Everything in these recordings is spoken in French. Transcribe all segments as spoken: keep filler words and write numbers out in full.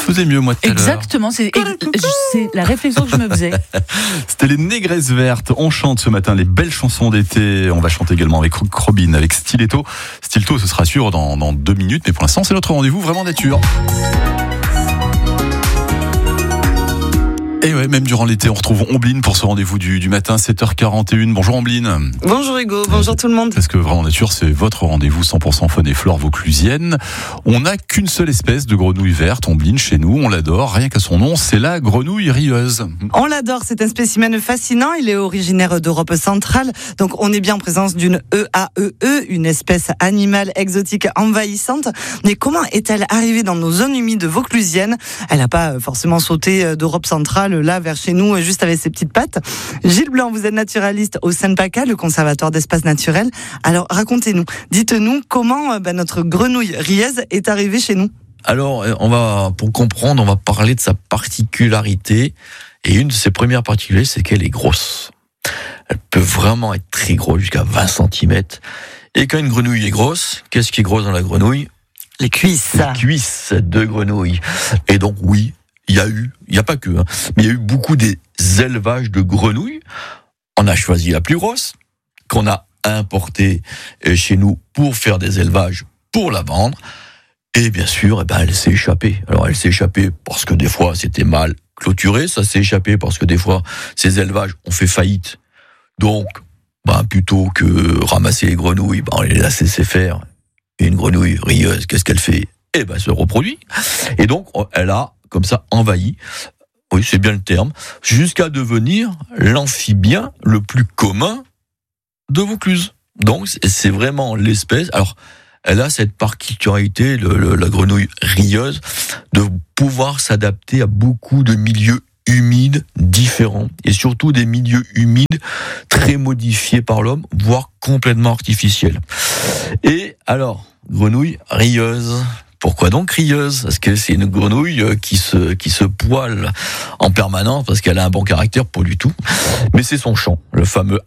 faisais mieux, moi, tout à l'heure. Exactement, c'est, c'est la réflexion que je me faisais. C'était les Négresses Vertes. On chante ce matin les belles chansons d'été. On va chanter également avec Robin, avec Stiletto. Stiletto, ce sera sûr dans, dans deux minutes, mais pour l'instant, c'est notre rendez-vous vraiment nature. Et ouais, même durant l'été, on retrouve Ombline pour ce rendez-vous du, du matin, sept heures quarante et une. Bonjour Ombline. Bonjour Hugo, bonjour tout le monde. Parce que Vraiment Nature, c'est votre rendez-vous cent pour cent faune et flore vauclusienne. On n'a qu'une seule espèce de grenouille verte, Ombline, chez nous. On l'adore, rien qu'à son nom, c'est la grenouille rieuse. On l'adore, c'est un spécimen fascinant. Il est originaire d'Europe centrale. Donc on est bien en présence d'une E A E E, une espèce animale exotique envahissante. Mais comment est-elle arrivée dans nos zones humides vauclusiennes ? Elle n'a pas forcément sauté d'Europe centrale là vers chez nous, juste avec ses petites pattes. Gilles Blanc, vous êtes naturaliste au Saint-Paca, le conservatoire d'espaces naturels. Alors racontez-nous, dites-nous comment ben, notre grenouille rieuse est arrivée chez nous. Alors, on va, pour comprendre, on va parler de sa particularité. Et une de ses premières particularités, c'est qu'elle est grosse. Elle peut vraiment être très grosse, jusqu'à vingt centimètres. Et quand une grenouille est grosse, qu'est-ce qui est gros dans la grenouille ? Les cuisses. Les cuisses de grenouille. Et donc, oui, il y a eu, il n'y a pas que, hein, mais il y a eu beaucoup des élevages de grenouilles. On a choisi la plus grosse, qu'on a importée chez nous pour faire des élevages, pour la vendre. Et bien sûr, eh ben, elle s'est échappée. Alors, elle s'est échappée parce que des fois, c'était mal clôturé. Ça s'est échappé parce que des fois, ces élevages ont fait faillite. Donc, ben, plutôt que ramasser les grenouilles, ben, on les laisse laisser faire. Et une grenouille rieuse, qu'est-ce qu'elle fait ? Eh ben, elle se reproduit. Et donc, elle a, comme ça, envahi, oui, c'est bien le terme, jusqu'à devenir l'amphibien le plus commun de Vaucluse. Donc, c'est vraiment l'espèce. Alors, elle a cette particularité, le, le, la grenouille rieuse, de pouvoir s'adapter à beaucoup de milieux humides différents, et surtout des milieux humides très modifiés par l'homme, voire complètement artificiels. Et alors, grenouille rieuse. Pourquoi donc rieuse ? Parce que c'est une grenouille qui se, qui se poile en permanence, parce qu'elle a un bon caractère, pas du tout. Mais c'est son chant, le fameux...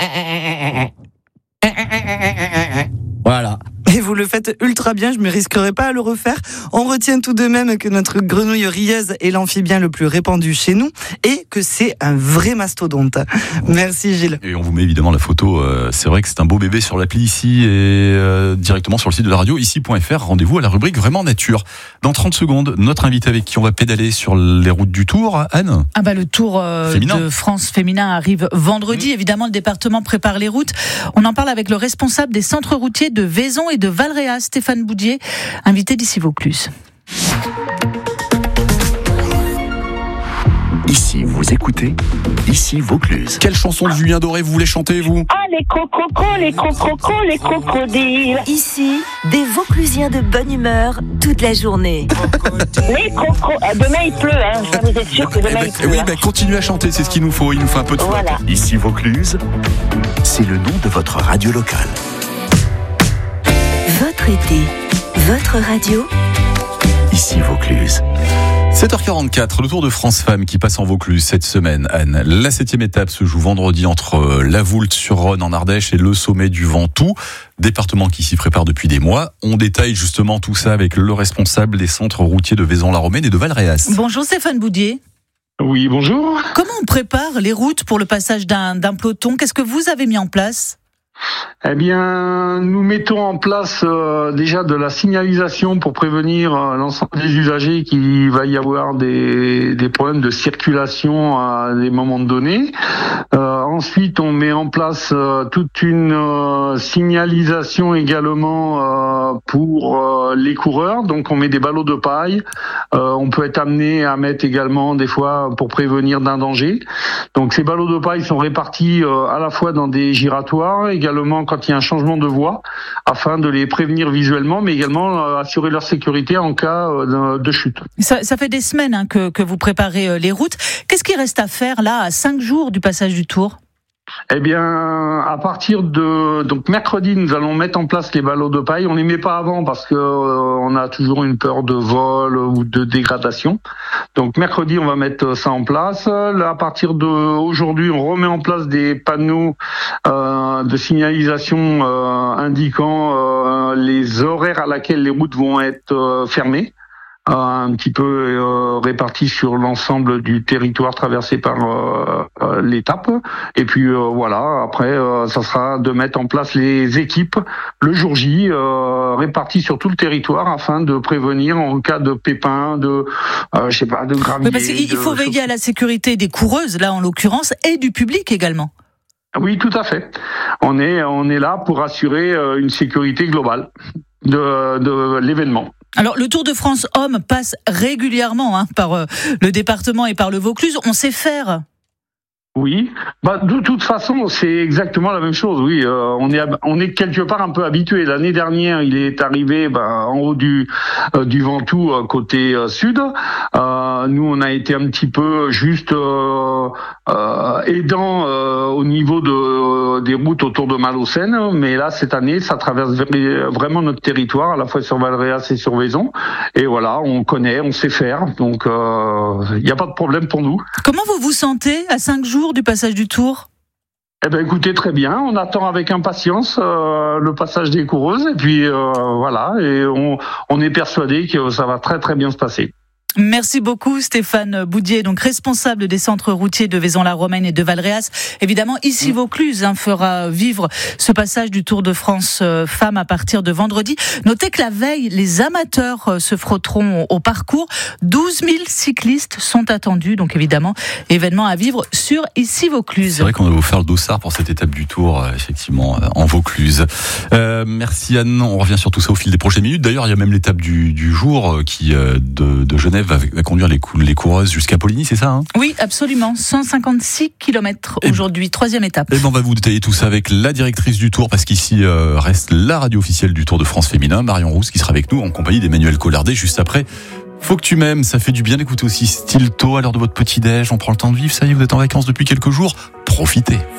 Voilà. Et vous le faites ultra bien, je ne me risquerai pas à le refaire. On retient tout de même que notre grenouille rieuse est l'amphibien le plus répandu chez nous et que c'est un vrai mastodonte. Merci Gilles. Et on vous met évidemment la photo, euh, c'est vrai que c'est un beau bébé sur l'appli ici et euh, directement sur le site de la radio, ici point f r. Rendez-vous à la rubrique Vraiment Nature. Dans trente secondes, notre invité avec qui on va pédaler sur les routes du Tour, Anne. Ah bah le Tour euh, de France féminin arrive vendredi. Mmh. Évidemment, le département prépare les routes. On en parle avec le responsable des centres routiers de Vaison et de Valréas, Stéphane Boudier, invité d'ici Vaucluse. Ici, vous écoutez, ici Vaucluse. Quelle chanson de Julien Doré vous voulez chanter, vous ? Ah, les crococos, les crococos, les crocodiles. Ici, des Vauclusiens de bonne humeur toute la journée. Les crocos. Ah, demain il pleut, hein. Ça vous êtes sûr que demain eh ben, il pleut. Oui, hein. ben continuez à chanter, c'est ce qu'il nous faut. Il nous faut un peu de Voilà. flotte. Ici Vaucluse, c'est le nom de votre radio locale. Votre été, votre radio. Ici Vaucluse. sept heures quarante-quatre, le Tour de France Femmes qui passe en Vaucluse cette semaine, Anne. La septième étape se joue vendredi entre La Voulte-sur-Rhône en Ardèche et le sommet du Ventoux, département qui s'y prépare depuis des mois. On détaille justement tout ça avec le responsable des centres routiers de Vaison-la-Romaine et de Valréas. Bonjour Stéphane Boudier. Oui, bonjour. Comment on prépare les routes pour le passage d'un, d'un peloton ? Qu'est-ce que vous avez mis en place ? Eh bien, nous mettons en place euh, déjà de la signalisation pour prévenir euh, l'ensemble des usagers qu'il va y avoir des, des problèmes de circulation à des moments donnés. Euh, ensuite, on met en place euh, toute une euh, signalisation également euh, pour euh, les coureurs. Donc, on met des ballots de paille. Euh, on peut être amené à mettre également des fois pour prévenir d'un danger. Donc, ces ballots de paille sont répartis euh, à la fois dans des giratoires, également quand il y a un changement de voie, afin de les prévenir visuellement, mais également euh, assurer leur sécurité en cas euh, de, de chute. Ça, ça fait des semaines hein, que, que vous préparez euh, les routes. Qu'est-ce qu'il reste à faire là, à cinq jours du passage du Tour ? Eh bien, à partir de donc mercredi, nous allons mettre en place les ballots de paille. On les met pas avant parce que euh, on a toujours une peur de vol ou de dégradation. Donc mercredi, on va mettre ça en place. Là, à partir de aujourd'hui, on remet en place des panneaux euh, de signalisation euh, indiquant euh, les horaires à laquelle les routes vont être euh, fermées. euh, un petit peu euh, répartis sur l'ensemble du territoire traversé par euh, euh, l'étape. Et puis euh, voilà, après, euh, ça sera de mettre en place les équipes le jour J, euh, réparties sur tout le territoire afin de prévenir en cas de pépins, de, euh, je sais pas, de gravier. Oui, parce qu'il faut veiller à la sécurité des coureuses, là en l'occurrence, et du public également. Oui, tout à fait. On est, on est là pour assurer une sécurité globale de, de l'événement. Alors, le Tour de France Hommes passe régulièrement hein, par euh, le département et par le Vaucluse. On sait faire. Oui, bah de toute façon c'est exactement la même chose. Oui, euh, on est on est quelque part un peu habitué. L'année dernière, il est arrivé bah, en haut du euh, du Ventoux euh, côté euh, sud. Euh, nous, on a été un petit peu juste euh, euh, aidant euh, au niveau de euh, des routes autour de Malaucène. Mais là, cette année, ça traverse vraiment notre territoire, à la fois sur Valréas et sur Vaison. Et voilà, on connaît, on sait faire. Donc, il euh, n'y a pas de problème pour nous. Comment vous vous sentez à cinq jours du passage du Tour? Eh ben, écoutez, très bien. On attend avec impatience euh, le passage des coureuses et puis euh, voilà. Et on, on est persuadé que ça va très très bien se passer. Merci beaucoup Stéphane Boudier, donc responsable des centres routiers de Vaison-la-Romaine et de Valréas. Évidemment, ici Vaucluse hein, fera vivre ce passage du Tour de France euh, Femmes à partir de vendredi. Notez que la veille, les amateurs euh, se frotteront au, au parcours. douze mille cyclistes sont attendus, donc évidemment, événement à vivre sur ici Vaucluse. C'est vrai qu'on va vous faire le dossard pour cette étape du Tour, euh, effectivement, euh, en Vaucluse. Euh, merci Anne, on revient sur tout ça au fil des prochaines minutes. D'ailleurs, il y a même l'étape du, du jour euh, qui euh, de, de Genève Va, va conduire les, les coureuses jusqu'à Poligny, c'est ça hein? Oui, absolument. cent cinquante-six kilomètres aujourd'hui, troisième étape. Et ben on va vous détailler tout ça avec la directrice du Tour, parce qu'ici euh, reste la radio officielle du Tour de France féminin, Marion Rousse, qui sera avec nous en compagnie d'Emmanuel Collardet juste après. Faut que tu m'aimes, ça fait du bien d'écouter aussi Stilto à l'heure de votre petit-déj. On prend le temps de vivre, ça y est, vous êtes en vacances depuis quelques jours. Profitez.